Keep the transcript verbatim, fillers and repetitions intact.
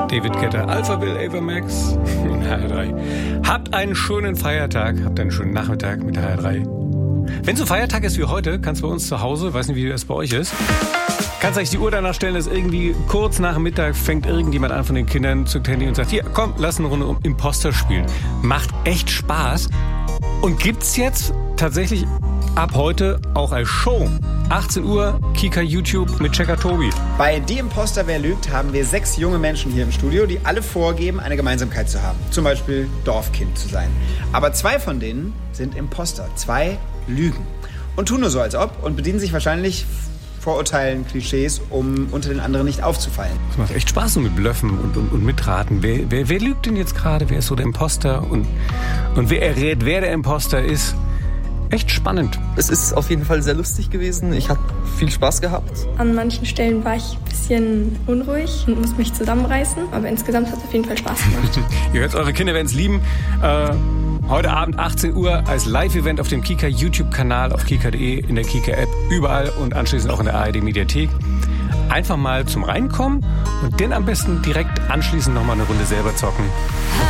David Guetta, Alpha Bill, Ava Max in H R drei. Habt einen schönen Feiertag, habt einen schönen Nachmittag mit H R drei. Wenn so Feiertag ist wie heute, kannst du bei uns zu Hause, weiß nicht, wie das bei euch ist, kannst eigentlich die Uhr danach stellen, dass irgendwie kurz nach dem Mittag fängt irgendjemand an von den Kindern zu Handy und sagt, hier, komm, lass eine Runde um Imposter spielen. Macht echt Spaß und gibt's jetzt tatsächlich ab heute auch als Show. achtzehn Uhr, Kika YouTube mit Checker Tobi. Bei Die Imposter, wer lügt, haben wir sechs junge Menschen hier im Studio, die alle vorgeben, eine Gemeinsamkeit zu haben. Zum Beispiel Dorfkind zu sein. Aber zwei von denen sind Imposter. Zwei lügen. Und tun nur so, als ob und bedienen sich wahrscheinlich Vorurteilen, Klischees, um unter den anderen nicht aufzufallen. Es macht echt Spaß so mit Blöffen und, und, und mitraten. Wer, wer, wer lügt denn jetzt gerade? Wer ist so der Imposter? Und, und wer errät, wer der Imposter ist? Echt spannend. Es ist auf jeden Fall sehr lustig gewesen. Ich habe viel Spaß gehabt. An manchen Stellen war ich ein bisschen unruhig und musste mich zusammenreißen. Aber insgesamt hat es auf jeden Fall Spaß gemacht. Ihr hört, eure Kinder werden es lieben. Äh, heute Abend achtzehn Uhr als Live-Event auf dem Kika YouTube-Kanal, auf kika punkt de, in der Kika-App, überall und anschließend auch in der A R D-Mediathek. Einfach mal zum Reinkommen und dann am besten direkt anschließend nochmal eine Runde selber zocken.